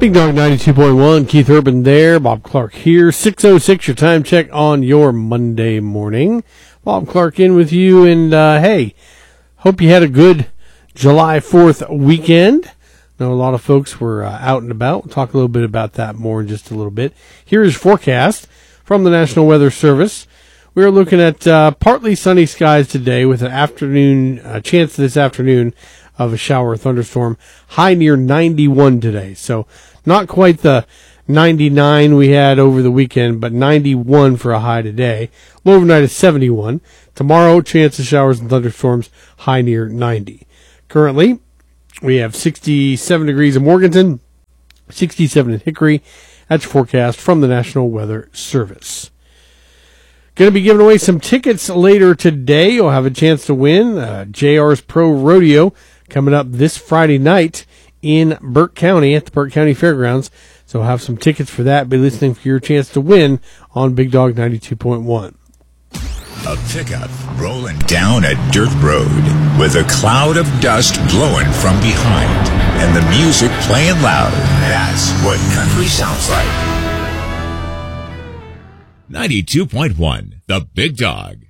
Big Dog 92.1, Keith Urban there, Bob Clark here, 6:06, your time check on your Monday morning. Bob Clark in with you, and hey, hope you had a good July 4th weekend. I know a lot of folks were out and about. We'll talk a little bit about that more in just a little bit. Here is forecast from the National Weather Service. We are looking at partly sunny skies today with an afternoon chance this afternoon of a shower or thunderstorm. High near 91 today. So not quite the 99 we had over the weekend, but 91 for a high today. Low overnight is 71. Tomorrow, chance of showers and thunderstorms, high near 90. Currently, we have 67 degrees in Morganton, 67 in Hickory. That's your forecast from the National Weather Service. Going to be giving away some tickets later today. You'll have a chance to win JR's Pro Rodeo coming up this Friday night in Burke County at the Burke County Fairgrounds. So we'll have some tickets for that. Be listening for your chance to win on Big Dog 92.1. A pickup rolling down a dirt road with a cloud of dust blowing from behind and the music playing loud. That's what country sounds like. 92.1, The Big Dog.